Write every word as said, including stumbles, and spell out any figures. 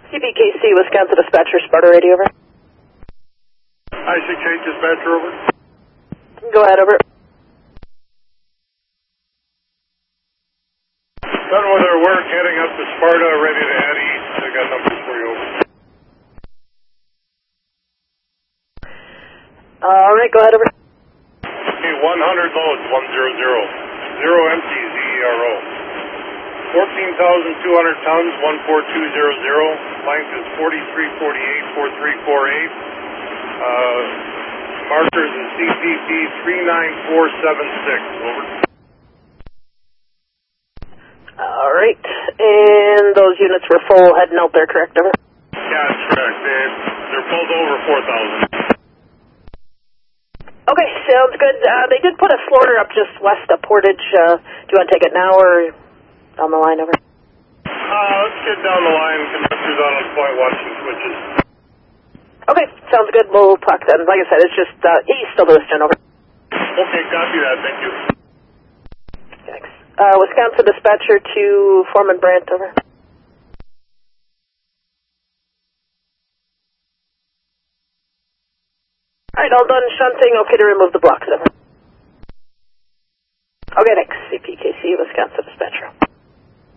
C P K C, Wisconsin Dispatcher, Sparta Radio, over. I C K Dispatcher, over. Go ahead, over. Done with our work, heading up to Sparta, ready to head east. I got numbers for you, over. All right, go ahead, over. Okay, one hundred loads, one hundred, zero M T Z E R O. fourteen thousand two hundred tons, one four two zero zero. Length is forty-three forty-eight, forty-three forty-eight. Uh, markers is C P P three nine four seven six, over. All right, and those units were full heading out there, correct, over? Yeah, that's correct. They, they're pulled over four thousand. Okay, sounds good. Uh, they did put a floater up just west of Portage. Uh, do you want to take it now or down the line, over? Uh, let's get down the line. Conductors on point watching switches. Okay, sounds good. We'll talk then. Like I said, it's just uh, east of Lewiston, over. Okay, copy that. Thank you. Thanks. Uh, Wisconsin Dispatcher to Foreman Brandt, over. All right, all done shunting. Okay to remove the blocks, over. Okay, thanks. C P K C, Wisconsin Dispatcher.